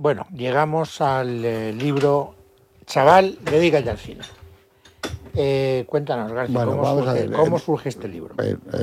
Bueno, llegamos al libro Chaval, dedícate al cine. Cuéntanos, García, ¿cómo surge este libro?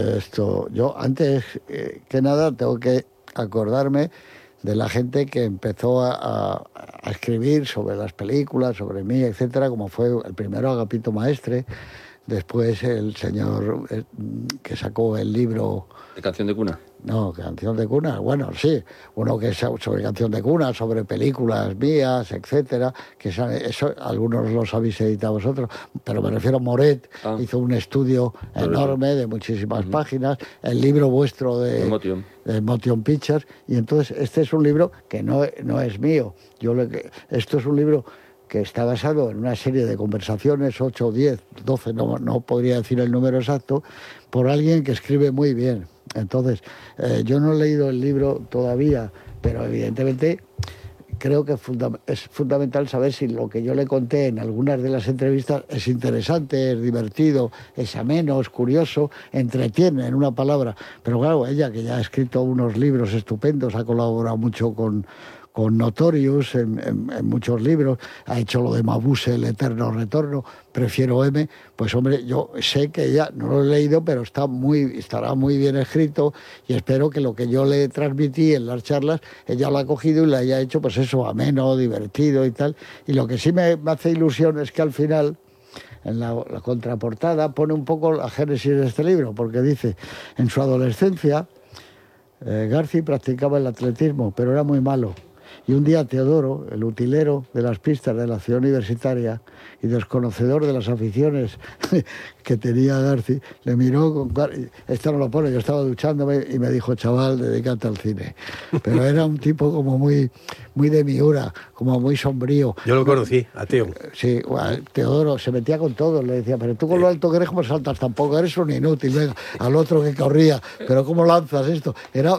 Yo antes que nada tengo que acordarme de la gente que empezó a escribir sobre las películas, sobre mí, etcétera, como fue el primero Agapito Maestre, después el señor que sacó el libro... ¿De Canción de Cuna? No, Canción de Cuna, bueno, sí, uno que es sobre Canción de Cuna, sobre películas mías, etcétera, que eso algunos los habéis editado vosotros, pero me refiero a Moret, hizo un estudio enorme de muchísimas páginas, el libro vuestro de Motion Pictures, y entonces este es un libro que no es mío, esto es un libro que está basado en una serie de conversaciones, 8, 10, 12, no podría decir el número exacto, por alguien que escribe muy bien. Entonces, yo no he leído el libro todavía, pero evidentemente creo que es fundamental saber si lo que yo le conté en algunas de las entrevistas es interesante, es divertido, es ameno, es curioso, entretiene, en una palabra. Pero claro, ella que ya ha escrito unos libros estupendos, ha colaborado mucho con Notorious en muchos libros, ha hecho lo de Mabuse, El Eterno Retorno, Prefiero M, pues hombre, yo sé que ella, no lo he leído, pero estará muy bien escrito, y espero que lo que yo le transmití en las charlas, ella lo ha cogido y le haya hecho, pues eso, ameno, divertido y tal. Y lo que sí me hace ilusión es que al final, en la contraportada, pone un poco la génesis de este libro, porque dice, en su adolescencia, García practicaba el atletismo, pero era muy malo. Y un día Teodoro, el utilero de las pistas de la ciudad universitaria y desconocedor de las aficiones que tenía García, le miró esto no lo pone, yo estaba duchándome y me dijo, chaval, dedícate al cine. Pero era un tipo como muy de miura, como muy sombrío. Yo lo conocí, a Teo. Sí, Teodoro se metía con todo, le decía, pero tú con lo alto que eres, ¿cómo saltas tampoco? Eres un inútil, venga, al otro que corría, pero ¿cómo lanzas esto?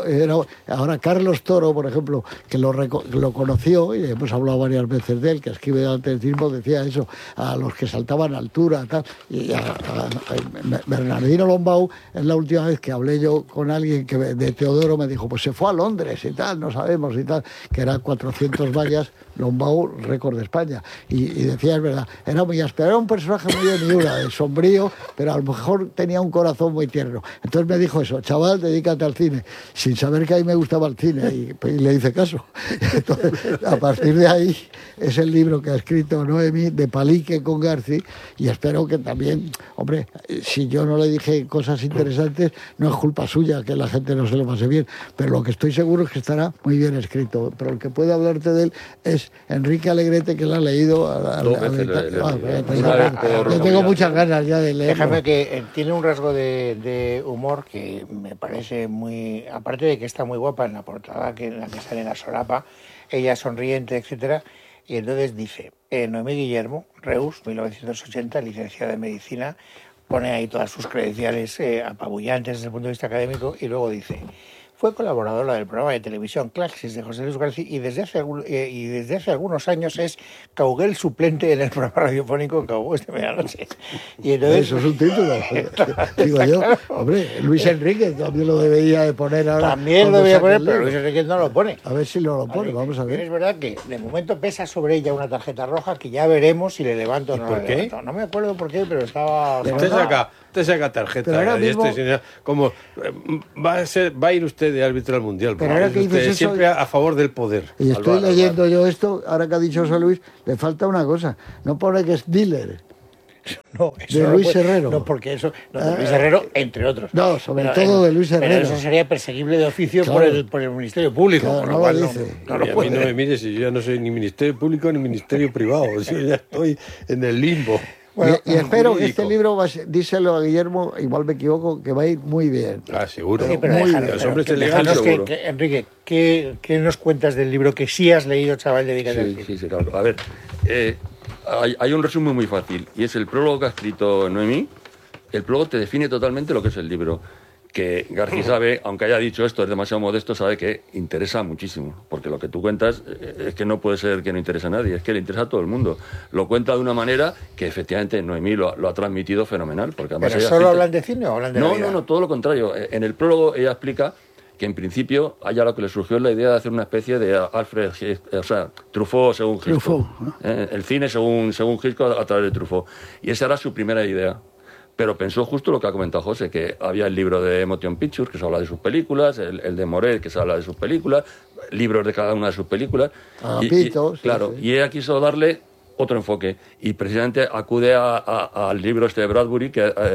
Ahora Carlos Toro, por ejemplo, que lo conoció, y hemos hablado varias veces de él, que escribe de atletismo, decía eso, a los que saltaban a altura, tal, y a Bernardino Lombau, es la última vez que hablé yo con alguien de Teodoro, me dijo, pues se fue a Londres y tal, no sabemos y tal, que era 400 vallas, Lombau, récord de España, y decía, es verdad, era muy áspero, era un personaje muy de miura, de sombrío, pero a lo mejor tenía un corazón muy tierno. Entonces me dijo eso, chaval, dedícate al cine, sin saber que a mí me gustaba el cine, y le hice caso. Entonces, a partir de ahí, es el libro que ha escrito Noemi, de Palique con García, y espero que también, hombre, si yo no le dije cosas interesantes, no es culpa suya que la gente no se lo pase bien, pero lo que estoy seguro es que estará muy bien escrito. Pero el que puede hablarte de él es Enrique Alegrete, que lo ha leído. Yo tengo muchas ganas ya de leerlo. Déjame que tiene un rasgo de humor que me parece muy... Aparte de que está muy guapa en la portada, en la que sale la solapa, ella sonriente, etcétera, y entonces dice, Noemí Guillermo, Reus, 1980, licenciada en Medicina, pone ahí todas sus credenciales apabullantes desde el punto de vista académico, y luego dice, fue colaboradora del programa de televisión Claxis de José Luis García y desde hace algunos años es Cauguel suplente en el programa radiofónico Cauguel de Medianoche. Y entonces, eso es un título, digo yo. Hombre, Luis Enrique también lo debería de poner ahora. También lo debería poner, pero Luis Enrique no lo pone. A ver si lo pone, vamos a ver. Es verdad que de momento pesa sobre ella una tarjeta roja que ya veremos si le levanto o no le levanto. No me acuerdo por qué, pero estaba... Te saca tarjeta. Mismo... como va a ir usted de árbitro al mundial. Pero ahora que dices eso, siempre a favor del poder. Y estoy leyendo yo esto, ahora que ha dicho José Luis, le falta una cosa. No pone que es dealer. No, eso de Luis Herrero. No, porque eso... No, de Luis Herrero, entre otros. No, sobre todo de Luis Herrero. Pero eso sería perseguible de oficio, claro, por el Ministerio Público. Claro, por lo cual no lo puede. A mí no me mires, si yo ya no soy ni Ministerio Público ni Ministerio Privado. Yo ya estoy en el limbo. Bueno, y espero que este libro, díselo a Guillermo, igual me equivoco, que va a ir muy bien. Seguro. Sí, pero muy bien. Los hombres elegantes, seguro. Enrique, ¿qué nos cuentas del libro que sí has leído, chaval, dedícate? Sí, claro. A ver, hay un resumen muy fácil, y es el prólogo que ha escrito Noemí. El prólogo te define totalmente lo que es el libro. Que García sabe, aunque haya dicho esto, es demasiado modesto, sabe que interesa muchísimo, porque lo que tú cuentas es que no puede ser que no interese a nadie, es que le interesa a todo el mundo. Lo cuenta de una manera que efectivamente Noemí lo ha transmitido fenomenal. Porque además ¿Pero solo hablan de cine o hablan de la vida? No, todo lo contrario. En el prólogo ella explica que en principio a ella lo que le surgió es la idea de hacer una especie de Alfred, o sea, Truffaut según Hitchcock. Truffaut, ¿no? El cine según Hitchcock a través de Truffaut. Y esa era su primera idea. Pero pensó justo lo que ha comentado José, que había el libro de Motion Pictures, que se habla de sus películas, el de Moret, que se habla de sus películas, libros de cada una de sus películas. Agapito, claro, sí. y ella quiso darle otro enfoque, y precisamente acude al libro este de Bradbury,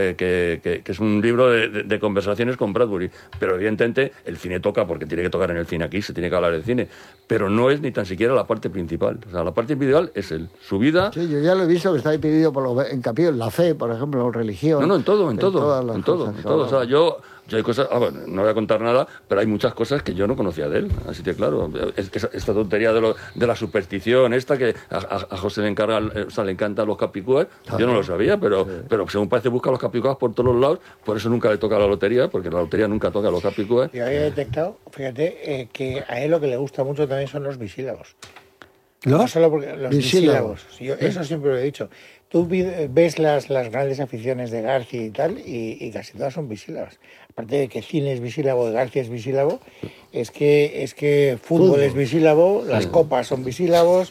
que es un libro de conversaciones con Bradbury, pero evidentemente el cine toca, porque tiene que tocar en el cine aquí, se tiene que hablar del cine, pero no es ni tan siquiera la parte principal. O sea, la parte principal es él, su vida. Sí, yo ya lo he visto que está ahí pedido en capítulo, en la fe, por ejemplo, en religión. No, en todo. Todas las En todo. cosas, O sea, yo hay cosas, bueno, no voy a contar nada, pero hay muchas cosas que yo no conocía de él, así que claro, esta tontería de la superstición, esta que a José le encantan los capicúas, yo no lo sabía, pero según parece busca los capicúas por todos los lados, por eso nunca le toca la lotería, porque la lotería nunca toca a los capicúas. Yo había detectado, fíjate, que a él lo que le gusta mucho también son los bisílabos. ¿Los? No solo porque los Bisílabos. bisílabos. Eso siempre lo he dicho. Tú ves las grandes aficiones de García y tal, y casi todas son bisílabas. Aparte de que cine es bisílabo, García es bisílabo, es que fútbol es bisílabo, las copas son bisílabos,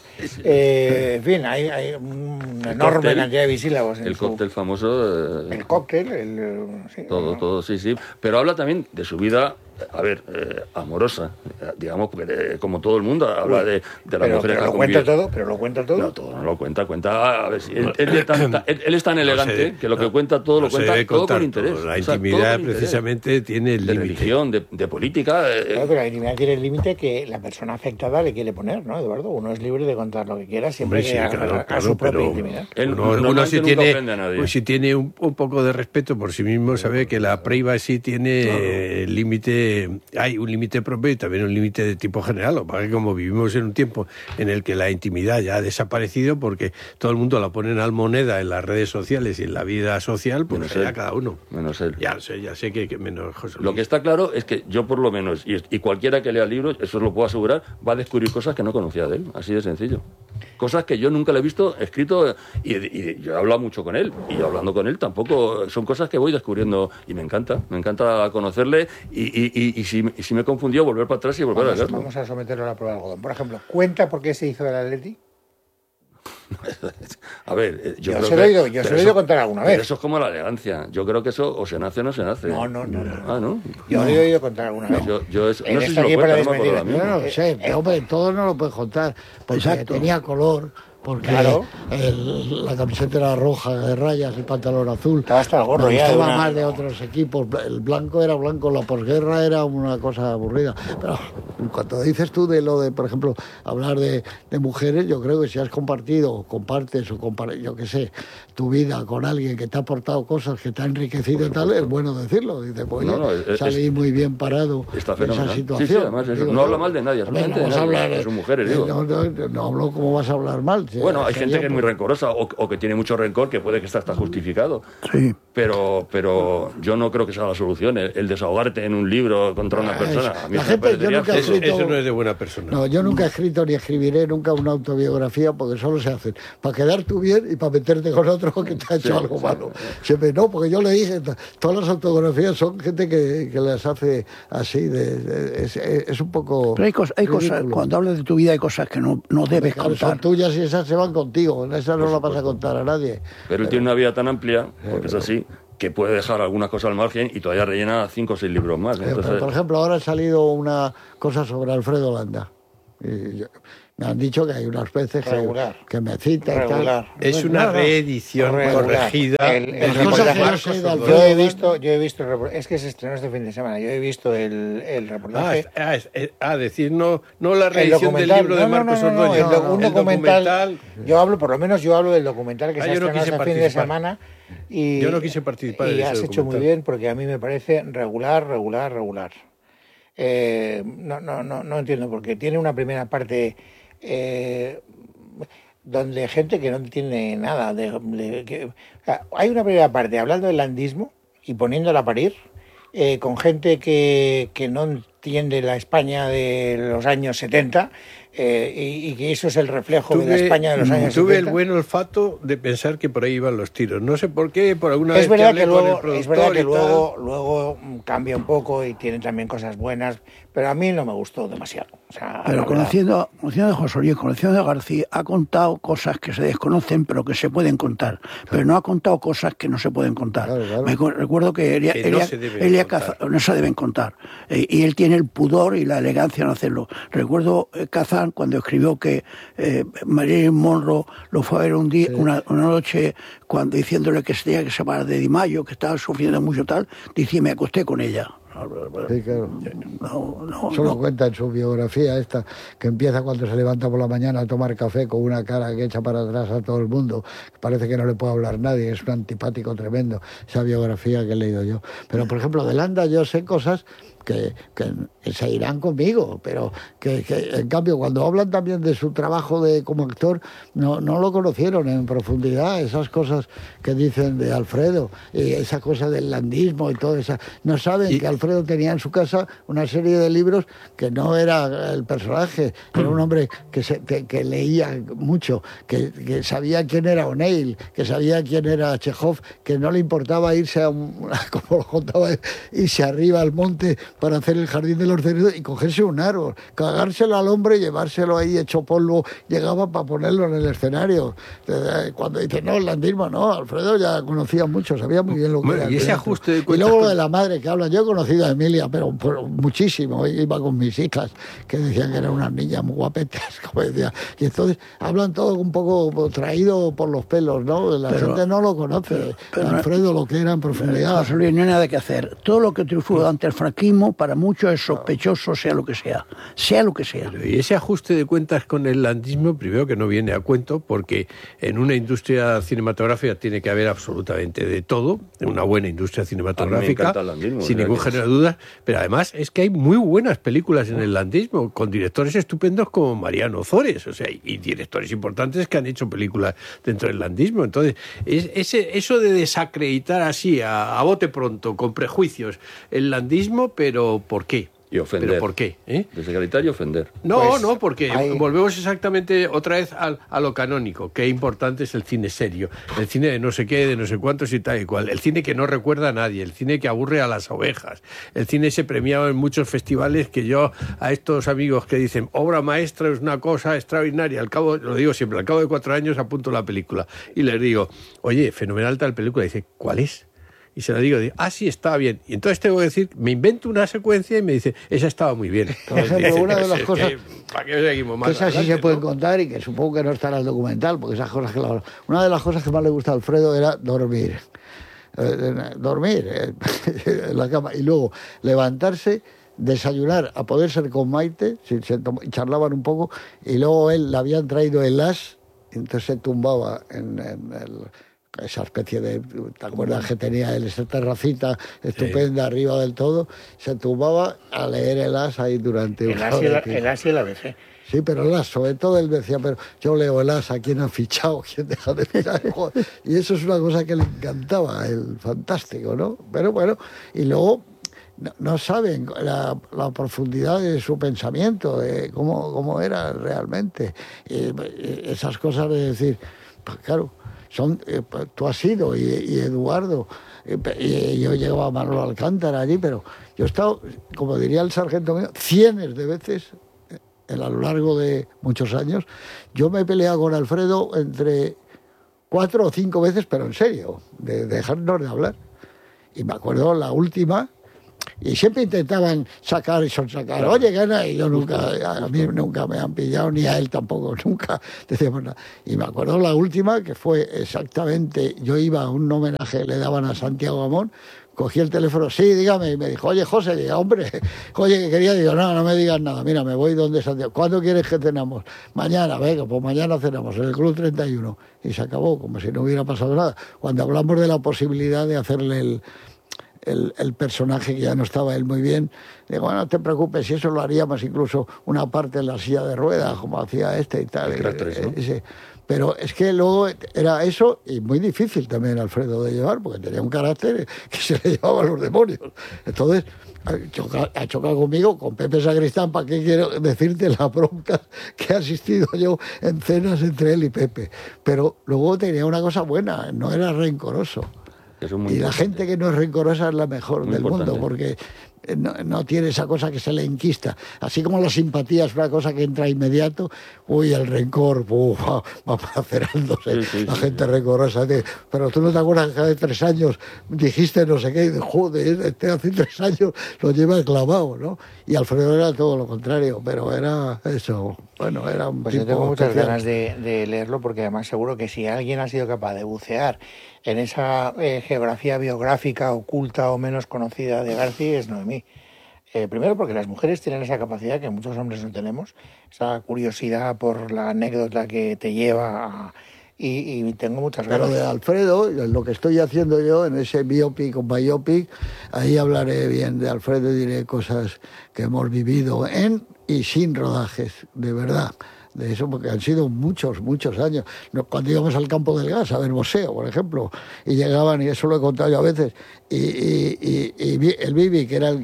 en fin, hay una enorme cantidad de bisílabos. El cóctel famoso. El cóctel, sí, todo, sí. Pero habla también de su vida, a ver, amorosa, digamos, porque como todo el mundo habla de las mujeres que ha convivido. Pero lo cuenta todo. No, todo no lo cuenta. A ver, si él es tan elegante que lo que cuenta todo lo cuenta todo con interés. Todo. La O sea, intimidad todo con precisamente tiene el de límite. religión, de política. Claro, pero la intimidad tiene el límite que la persona afectada le quiere poner, ¿no, Eduardo? Uno es libre de contar lo que quiera, siempre Hombre, sí, que claro, a su propia pero intimidad. Él uno normalmente si nunca tiene, ofende a nadie. pues si tiene un poco de respeto por sí mismo, sabe que la privacy tiene límite, hay un límite propio y también un límite de tipo general. Lo que pasa es que como vivimos en un tiempo en el que la intimidad ya ha desaparecido porque todo el mundo la pone en almoneda en las redes sociales y en la vida social, pues Menos allá él. cada uno. Menos él. Ya sé que menos José Luis. Lo que está claro es que yo por lo menos, y cualquiera que lea libros, eso lo puedo asegurar, va a descubrir cosas que no conocía de él, así de sencillo. Cosas que yo nunca le he visto escrito, y yo he hablado mucho con él, y hablando con él tampoco, son cosas que voy descubriendo y me encanta conocerle, y si me confundió, volver para atrás y volver a leerlo. Vamos a someterlo a la prueba de algodón. Por ejemplo, ¿cuenta por qué se hizo del Atleti? A ver, yo Yo creo se lo he oído- yo pero se lo he oído contar alguna pero vez. eso es como la elegancia. Yo creo que eso o se nace o no se nace. No. Ah, ¿no? Yo lo he oído contar alguna vez. Yo eso, Él no sé si está lo aquí para cuenta, no me acuerdo desmentir. ahora Yo mismo. no lo sé, pero, hombre, todo no lo puedes contar, porque Exacto. tenía color, porque Claro. la camiseta era roja de rayas, el pantalón azul. Estaba hasta el gorro Me ya de gustaba una- más de otros equipos. El blanco era blanco, la posguerra era una cosa aburrida. Pero cuando dices tú de lo de, por ejemplo, hablar de mujeres, yo creo que si has compartido, compartes yo qué sé, tu vida con alguien que te ha aportado cosas, que te ha enriquecido y tal, es bueno decirlo. Dice, pues No, no, salí muy bien parado está en esa fenomenal. situación. Sí, además, eso, no habla mal de nadie, Hombre, absolutamente no de vas a nadie, hablar de sus mujeres, digo. No hablo como vas a hablar mal. Bueno, hay Sería gente que es muy por- rencorosa o que tiene mucho rencor, que puede que está hasta justificado. Sí. Pero yo no creo que sea la solución. El desahogarte en un libro contra una persona. A mí La me gente, yo parecería nunca he absurdo. escrito- Eso no es de buena persona. No, yo nunca he escrito ni escribiré nunca una autobiografía porque solo se hacen para quedar tú bien y para meterte con otro que te ha hecho algo malo. Siempre no, porque yo le dije, todas las autobiografías son gente que las hace así, es un poco... Pero hay cosas, ridículo. cuando hablas de tu vida hay cosas que no debes Claro, contar. son tuyas y esas se van contigo, esas no las vas a contar a nadie. Pero él tiene una vida tan amplia, porque es así, que puede dejar algunas cosas al margen y todavía rellena 5 o 6 libros más. Pero, Entonces, por ejemplo, ahora ha salido una cosa sobre Alfredo Landa. Me han dicho que hay unas veces Regular. que me cita y Regular. tal. Es una No, no. reedición Regular. corregida. El Las cosas reportaje- que yo sé de yo Alfredo he Landa- visto el reportaje, es que se estrenó este fin de semana. Yo he visto el reportaje. Decir, no la El reedición del libro de Marcos Ordóñez. un documental. Yo hablo, por lo menos yo hablo del documental que se ha yo no estrenado quise este fin de participar. semana. Y, Yo no quise participar y en ese has hecho muy documental. bien porque a mí me parece regular. No entiendo porque tiene una primera parte donde gente que no entiende nada. O sea, hay una primera parte hablando del landismo y poniéndola a parir, con gente que no entiende la España de los años 70, y que eso es el reflejo de la España de los años 70. Tuve el buen olfato de pensar que por ahí iban los tiros. No sé por qué, por alguna Es vez verdad que que hablé con el luego, productor es verdad que y tal. luego cambia un poco y tiene también cosas buenas, pero a mí no me gustó demasiado. O sea, Pero la verdad. conociendo a José Luis, conociendo a García, ha contado cosas que se desconocen, pero que se pueden contar. Pero no ha contado cosas que no se pueden contar. Claro. Recuerdo que Elia Kazan no se deben contar. Y él tiene el pudor y la elegancia en hacerlo. Recuerdo Kazan cuando escribió que Marilyn Monroe lo fue a ver un día, una noche, cuando diciéndole que se tenía que separar de Di Maggio, que estaba sufriendo mucho tal, dice, me acosté con ella. Sí, claro. No, Solo cuenta en su biografía esta, que empieza cuando se levanta por la mañana a tomar café con una cara que echa para atrás a todo el mundo. Parece que no le puede hablar nadie, es un antipático tremendo, esa biografía que he leído yo. Pero, por ejemplo, de Landa yo sé cosas que se irán conmigo, pero que en cambio cuando hablan también de su trabajo como actor, no lo conocieron en profundidad, esas cosas que dicen de Alfredo, y esa cosa del landismo y todo eso. No saben que Alfredo tenía en su casa una serie de libros que no era el personaje, era un hombre que leía mucho, que sabía quién era O'Neill, que sabía quién era Chekhov, que no le importaba irse como lo contaba, irse arriba al monte para hacer el jardín de los cerdos y cogerse un árbol, cagárselo al hombre y llevárselo ahí hecho polvo, llegaba para ponerlo en el escenario. Cuando dice, no, el landismo, no, Alfredo ya conocía mucho, sabía muy bien lo que era. Y ese ajuste de cuentas. Y luego lo de la madre que hablan, yo he conocido a Emilia, pero muchísimo, iba con mis hijas, que decían que eran unas niñas muy guapetas, como decía. Y entonces hablan todo un poco traído por los pelos, ¿no? La gente no lo conoce, Alfredo, lo que era en profundidad. José Luis, no hay nada que hacer. Todo lo que triunfó ante el franquismo, para muchos es sospechoso, sea lo que sea. Sea lo que sea. Y ese ajuste de cuentas con el landismo, primero que no viene a cuento, porque en una industria cinematográfica tiene que haber absolutamente de todo, en una buena industria cinematográfica, sin ningún género de dudas, pero además es que hay muy buenas películas en el landismo, con directores estupendos como Mariano Ozores, o sea, y directores importantes que han hecho películas dentro del landismo. Entonces, eso de desacreditar así, a bote pronto, con prejuicios, el landismo, pero ¿por qué? Y ofender. ¿Pero por qué? Desacreditar y ofender. No, porque volvemos exactamente otra vez a lo canónico. Qué importante es el cine serio. El cine de no sé qué, de no sé cuántos y tal y cual. El cine que no recuerda a nadie. El cine que aburre a las ovejas. El cine ese premiado en muchos festivales que yo a estos amigos que dicen obra maestra es una cosa extraordinaria. Al cabo, lo digo siempre, al cabo de 4 años apunto la película. Y les digo, oye, fenomenal tal película. Y dice, ¿cuál es? Y se la digo, sí, estaba bien. Y entonces tengo que decir, me invento una secuencia y me dice, esa estaba muy bien. Por ejemplo, una de las cosas ¿para qué seguimos más que esas sí adelante, se pueden no? contar y que supongo que no estará en el documental, porque esas cosas una de las cosas que más le gusta a Alfredo era dormir. Dormir en la cama y luego levantarse, desayunar, a poder ser con Maite, y charlaban un poco, y luego él le habían traído el as, entonces se tumbaba en esa especie de, ¿te acuerdas que tenía él esa terracita estupenda arriba del todo? Se tumbaba a leer el as ahí durante el as y el ABC. Sí, pero el as, sobre todo él decía, pero yo leo el as, ¿a quién han fichado? ¿Quién deja de fichar? Y eso es una cosa que le encantaba, el fantástico, ¿no? Pero bueno, y luego no saben la profundidad de su pensamiento, de cómo era realmente. Y esas cosas de decir, pues claro, tú has ido y Eduardo, y yo llegaba a Manolo Alcántara allí, pero yo he estado, como diría el sargento mío, cientos de veces a lo largo de muchos años. Yo me he peleado con Alfredo entre 4 o 5 veces, pero en serio, de dejarnos de hablar. Y me acuerdo la última, y siempre intentaban sacar y sonsacar, oye, gana, y yo nunca, a mí nunca me han pillado, ni a él tampoco, nunca decíamos nada. Y me acuerdo la última, que fue exactamente, yo iba a un homenaje, le daban a Santiago Amón, cogí el teléfono, sí, dígame, y me dijo, oye, José, diga, hombre, oye, que quería, digo, no me digas nada, mira, me voy donde Santiago, ¿cuándo quieres que cenamos? Mañana, venga, pues mañana cenamos en el Club 31, y se acabó, como si no hubiera pasado nada. Cuando hablamos de la posibilidad de hacerle el personaje, que ya no estaba él muy bien, digo, bueno, no te preocupes, si eso lo haríamos incluso una parte en la silla de ruedas, como hacía y tal. Pero es que luego era eso, y muy difícil también Alfredo de llevar, porque tenía un carácter que se le llevaba a los demonios. Entonces, ha chocado conmigo, con Pepe Sacristán, ¿para qué quiero decirte la bronca que he asistido yo en cenas entre él y Pepe? Pero luego tenía una cosa buena, no era rencoroso. Y la gente que no es rencorosa es la mejor del mundo, porque no tiene esa cosa que se le enquista. Así como la simpatía es una cosa que entra inmediato, el rencor va macerándose. La gente rencorosa. Pero tú no te acuerdas que hace 3 años dijiste no sé qué, y joder, hace 3 años lo lleva clavado, ¿no? Y Alfredo era todo lo contrario, pero era eso. Bueno, era un pues tipo yo tengo muchas especial. ganas de leerlo, porque además seguro que si alguien ha sido capaz de bucear en esa geografía biográfica oculta o menos conocida de García es Noemí. Primero porque las mujeres tienen esa capacidad que muchos hombres no tenemos, esa curiosidad por la anécdota que te lleva y tengo muchas ganas. Pero de Alfredo, lo que estoy haciendo yo en ese biopic o biopic, ahí hablaré bien de Alfredo y diré cosas que hemos vivido en y sin rodajes, de verdad. De eso, porque han sido muchos años. Cuando íbamos al Campo del Gas a ver boxeo, por ejemplo, y llegaban, y eso lo he contado yo a veces, y el Bibi, que era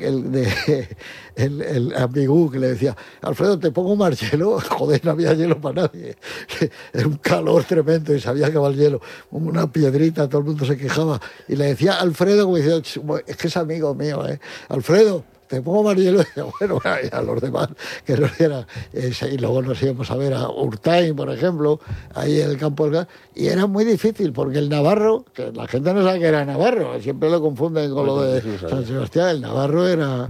el amigú, que le decía, Alfredo, ¿te pongo más hielo? Joder, no había hielo para nadie. Era un calor tremendo y sabía que va el hielo. Una piedrita, todo el mundo se quejaba. Y le decía Alfredo, como diciendo, es que es amigo mío, Alfredo, te pongo más hielo, y bueno, a los demás que no era. Y luego nos íbamos a ver a Urtain, por ejemplo, ahí en el Campo del Gas, y era muy difícil, porque el navarro, que la gente no sabe que era navarro, siempre lo confunden con lo de San Sebastián, el navarro era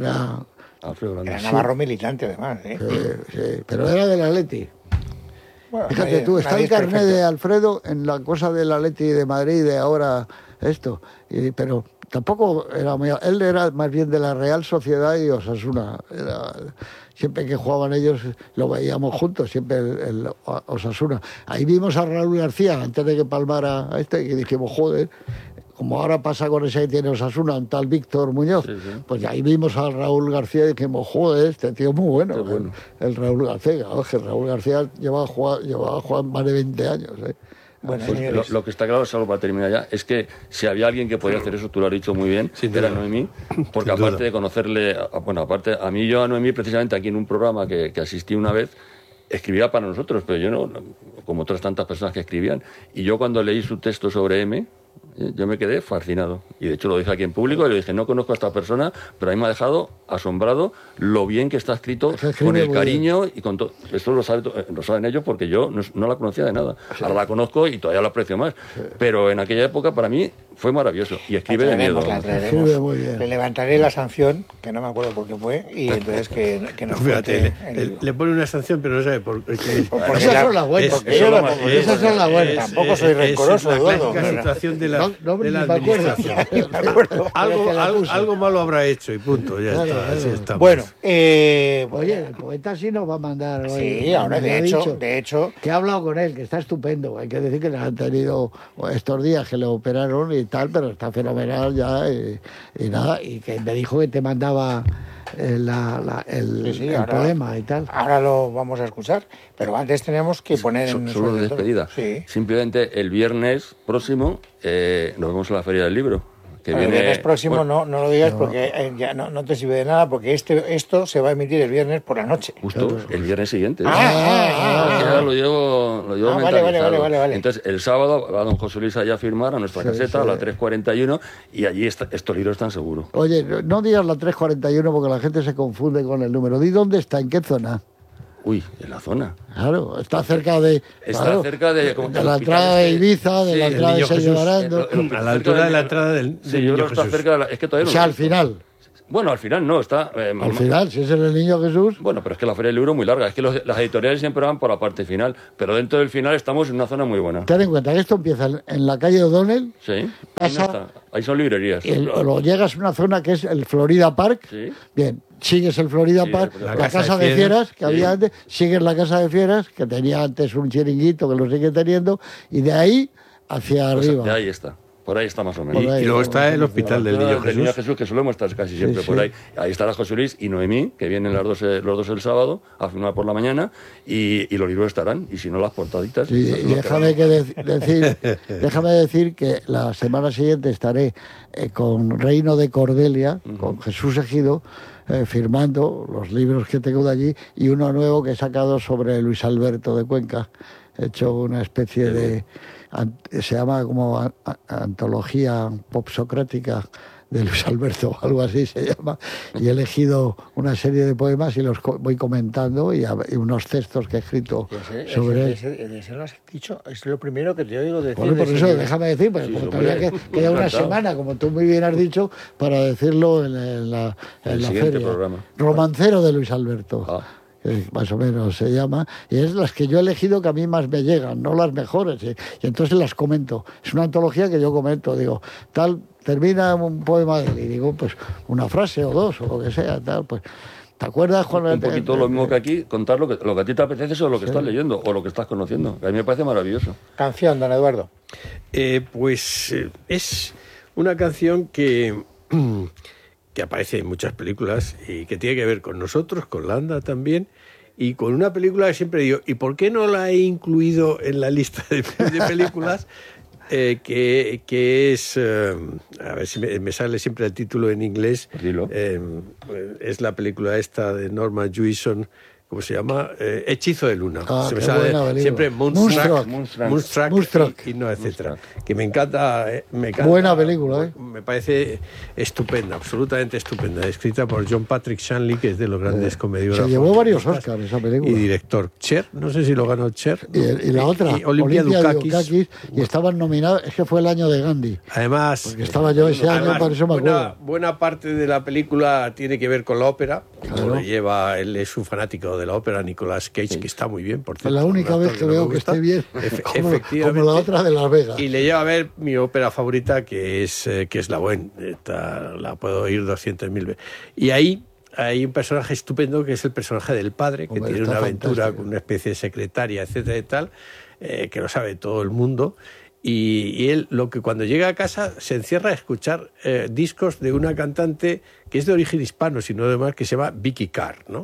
navarro militante, además, sí, pero era del Atleti. Bueno, Fíjate tú, está el carnet de Alfredo en la cosa del Atleti de Madrid de ahora esto, pero tampoco era muy... Él era más bien de la Real Sociedad y Osasuna. Siempre que jugaban ellos lo veíamos juntos, siempre el Osasuna. Ahí vimos a Raúl García antes de que palmara a y dijimos, joder, como ahora pasa con ese que tiene Osasuna, un tal Víctor Muñoz, pues ahí vimos a Raúl García y dijimos, joder, este tío es muy bueno. El Raúl García, que Raúl García llevaba a jugar más de 20 años, Bueno, pues lo que está claro, solo para terminar ya, es que si había alguien que podía hacer eso, tú lo has dicho muy bien, era Noemí, porque aparte de conocerle, aparte a mí, yo a Noemí precisamente aquí en un programa que asistí una vez, escribía para nosotros, pero yo no, como otras tantas personas que escribían, y yo cuando leí su texto sobre M, yo me quedé fascinado. Y de hecho lo dije aquí en público y le dije, no conozco a esta persona, pero a mí me ha dejado asombrado lo bien que está escrito, con el cariño y con todo. Eso lo saben ellos porque yo no la conocía de nada. Ahora la conozco y todavía la aprecio más. Pero en aquella época para mí fue maravilloso. Y escribe de miedo. Escribe muy bien. Le levantaré la sanción, que no me acuerdo por qué fue, y entonces que nos fíjate, le pone una sanción, pero no sabe por qué. Esas son las buenas. Esas son las buenas. Tampoco soy rencoroso, Eduardo. Es la clásica situación de la administración. Algo algo malo habrá hecho y punto. Ya está, así estamos. Bueno, oye, el poeta sí nos va a mandar hoy. Sí, ahora de hecho. Que he hablado con él, que está estupendo. Hay que decir que le han tenido estos días que le operaron y tal, pero está fenomenal ya y nada. Y que me dijo que te mandaba el poema y tal. Ahora lo vamos a escuchar, pero antes tenemos que poner en solo de despedida. Sí. Simplemente el viernes próximo nos vemos en la Feria del Libro. El viernes próximo no lo digas porque ya no te sirve de nada, porque esto se va a emitir el viernes por la noche. Justo, el viernes siguiente. Ya lo llevo mentalizado. Vale. Entonces, el sábado va don José Luis allá a firmar a nuestra caseta a la 3:41 y allí estos libros están seguros. Oye, no digas la 3:41 porque la gente se confunde con el número. Di dónde está, en qué zona. Uy, en la zona. Claro, está cerca de... Está cerca de la entrada de Ibiza, de la entrada de Sello Arando. A la altura de la entrada del Sí, yo creo que está cerca de es que todavía o sea, al final. Bueno, al final no, está... al final, si es el Niño Jesús... Bueno, pero es que la Feria del Libro es muy larga. Es que las editoriales siempre van por la parte final. Pero dentro del final estamos en una zona muy buena. Ten en cuenta que esto empieza en la calle O'Donnell. Sí, pasa, ahí son librerías. Y lo llegas a una zona que es el Florida Park. Sí. Bien, sigues el Florida Park, la casa de fieras que había antes, sigues la casa de fieras, que tenía antes un chiringuito, que lo sigue teniendo, y de ahí hacia arriba. De ahí está. Por ahí está más o menos. Y luego está el Hospital del Niño Jesús. Que solemos estar casi siempre por ahí. Ahí estará José Luis y Noemí, que vienen los dos el sábado a filmar por la mañana, y los libros estarán, y si no, las portaditas. Y déjame decir que la semana siguiente estaré con Reino de Cordelia, con Jesús Ejido, firmando los libros que tengo de allí, y uno nuevo que he sacado sobre Luis Alberto de Cuenca. He hecho una especie de... se llama como antología pop-socrática de Luis Alberto, o algo así se llama, y he elegido una serie de poemas y los voy comentando, y unos textos que he escrito sobre él. Ese lo has dicho, es lo primero que te oigo decir. Bueno, por eso déjame decir, porque como todavía queda una semana, como tú muy bien has dicho, para decirlo en la feria. Programa. Romancero de Luis Alberto. Que más o menos se llama, y es las que yo he elegido que a mí más me llegan, no las mejores, y entonces las comento. Es una antología que yo comento, digo, tal, termina un poema de él, y digo, pues una frase o dos, o lo que sea, tal, pues... ¿Te acuerdas, Juan? Un poquito lo mismo que aquí, contar lo que a ti te apetece o lo que estás leyendo, o lo que estás conociendo, que a mí me parece maravilloso. Canción, don Eduardo. Es una canción que aparece en muchas películas y que tiene que ver con nosotros, con Landa también, y con una película que siempre digo, ¿y por qué no la he incluido en la lista de películas? Que es, a ver si me sale siempre el título en inglés. Dilo. Es la película esta de Norman Jewison, ¿cómo se llama? Hechizo de Luna. Se me qué sale buena siempre Moonstruck y no, etcétera. Que me encanta. Buena película, ¿eh? Me parece estupenda, absolutamente estupenda. Escrita por John Patrick Shanley, que es de los grandes comediógrafos. Se llevó varios Oscars esa película. Y director. Cher, no sé si lo ganó Cher. Y la otra, Olimpia Dukakis. Y estaban nominados, es que fue el año de Gandhi. Además, porque estaba yo ese año, por eso me acuerdo. Buena parte de la película tiene que ver con la ópera. Claro. Él es un fanático de la ópera, Nicolas Cage, que está muy bien, por cierto. Es la única vez que veo que esté bien, como la otra de Las Vegas. Y le lleva a ver mi ópera favorita, que es La Bohème. La puedo oír 200.000 veces. Y ahí hay un personaje estupendo, que es el personaje del padre, que tiene una aventura con una especie de secretaria, etcétera y tal, que lo sabe todo el mundo. Y él, cuando llega a casa, se encierra a escuchar discos de una cantante que es de origen hispano, sino además, que se llama Vicky Carr, ¿no?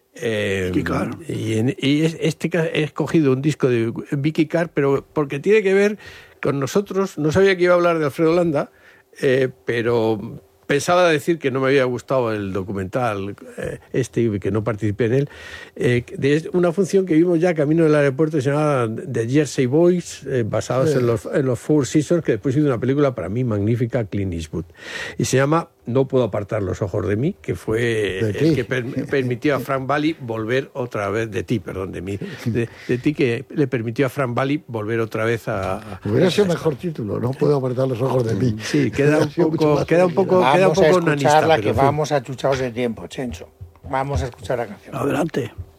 Y he escogido un disco de Vicky Carr, pero porque tiene que ver con nosotros. No sabía que iba a hablar de Alfredo Landa, pero pensaba decir que no me había gustado el documental y que no participé en él, de una función que vimos ya camino del aeropuerto, que se llamaba The Jersey Boys, basados en los Four Seasons, que después hizo una película para mí magnífica, Clint Eastwood, y se llama No puedo apartar los ojos de mí, que fue el que permitió a Frank Valli volver otra vez, de ti, que le permitió a Frank Valli volver otra vez a... Hubiera sido mejor título, No puedo apartar los ojos de mí. Sí, queda un poco Vamos a escucharla, onanista, que vamos achuchados de tiempo, Chencho. Vamos a escuchar la canción. Adelante.